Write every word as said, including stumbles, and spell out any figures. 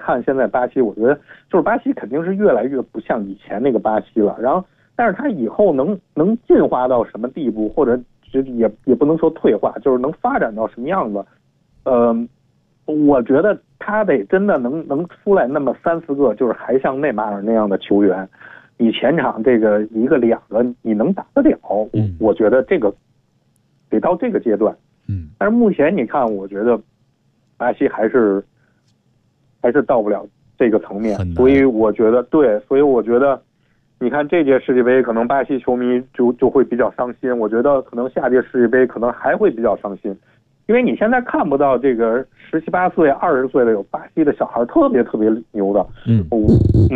看现在巴西，我觉得就是巴西肯定是越来越不像以前那个巴西了。然后，但是他以后能能进化到什么地步，或者也也不能说退化，就是能发展到什么样子，呃，我觉得他得真的能能出来那么三四个，就是还像内马尔那样的球员，你前场这个一个两个你能打得了， 嗯、 我觉得这个得到这个阶段。 嗯， 但是目前你看，我觉得巴西还是还是到不了这个层面，所以我觉得对，所以我觉得你看这届世界杯，可能巴西球迷就就会比较伤心。我觉得可能下届世界杯可能还会比较伤心，因为你现在看不到这个十七八岁、二十岁的有巴西的小孩特别特别牛的， 嗯。